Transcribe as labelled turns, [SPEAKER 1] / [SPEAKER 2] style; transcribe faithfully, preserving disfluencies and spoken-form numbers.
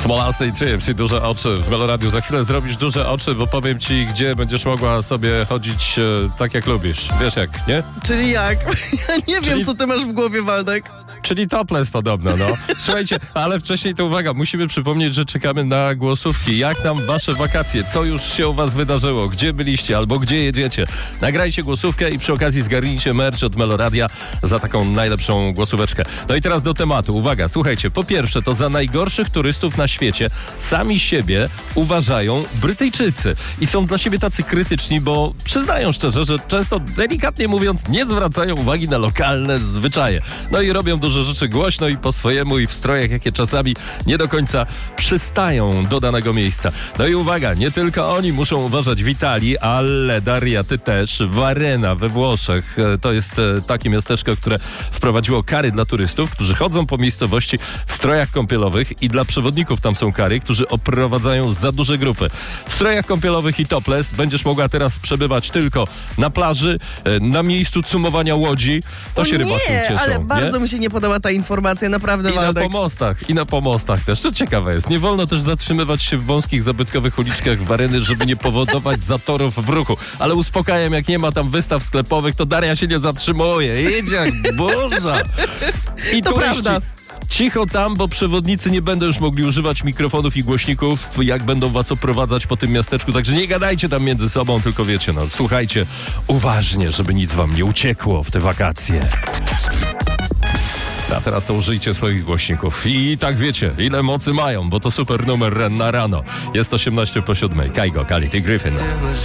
[SPEAKER 1] Smolastej Trips i duże oczy w Meloradiu. Za chwilę zrobisz duże oczy, bo powiem ci, gdzie będziesz mogła sobie chodzić e, tak jak lubisz. Wiesz jak, nie?
[SPEAKER 2] Czyli jak? Ja nie
[SPEAKER 1] Czyli...
[SPEAKER 2] wiem, co ty masz w głowie, Waldek.
[SPEAKER 1] Czyli topless podobno, no. Słuchajcie, ale wcześniej to uwaga, musimy przypomnieć, że czekamy na głosówki. Jak nam wasze wakacje? Co już się u was wydarzyło? Gdzie byliście albo gdzie jedziecie? Nagrajcie głosówkę i przy okazji zgarnijcie merch od Meloradia za taką najlepszą głosóweczkę. No i teraz do tematu. Uwaga, słuchajcie, po pierwsze, to za najgorszych turystów na świecie sami siebie uważają Brytyjczycy. I są dla siebie tacy krytyczni, bo przyznają szczerze, że często, delikatnie mówiąc, nie zwracają uwagi na lokalne zwyczaje. No i robią dużo rzeczy głośno i po swojemu i w strojach, jakie czasami nie do końca przystają do danego miejsca. No i uwaga, nie tylko oni muszą uważać w Italii, ale Daria, ty też. Varena we Włoszech. To jest takie miasteczko, które wprowadziło kary dla turystów, którzy chodzą po miejscowości w strojach kąpielowych i dla przewodników tam są kary, którzy oprowadzają za duże grupy. W strojach kąpielowych i topless będziesz mogła teraz przebywać tylko na plaży, na miejscu cumowania łodzi. To
[SPEAKER 2] o
[SPEAKER 1] się
[SPEAKER 2] nie,
[SPEAKER 1] rybakom cieszą.
[SPEAKER 2] ale bardzo
[SPEAKER 1] nie?
[SPEAKER 2] mi się nie podoba ta informacja, naprawdę,
[SPEAKER 1] I
[SPEAKER 2] Waldek.
[SPEAKER 1] na pomostach, i na pomostach też. To ciekawe jest. Nie wolno też zatrzymywać się w wąskich, zabytkowych uliczkach Wareny, żeby nie powodować zatorów w ruchu. Ale uspokajam, jak nie ma tam wystaw sklepowych, to Daria się nie zatrzymuje. Idzie jak burza. I
[SPEAKER 2] To
[SPEAKER 1] turyści,
[SPEAKER 2] prawda.
[SPEAKER 1] cicho tam, bo przewodnicy nie będą już mogli używać mikrofonów i głośników, jak będą was oprowadzać po tym miasteczku. Także nie gadajcie tam między sobą, tylko wiecie, no słuchajcie uważnie, żeby nic wam nie uciekło w te wakacje. A teraz to użyjcie swoich głośników. I tak wiecie, ile mocy mają, bo to super numer na rano. Jest osiemnaście po siódmej. Kaigo, Quality Griffin.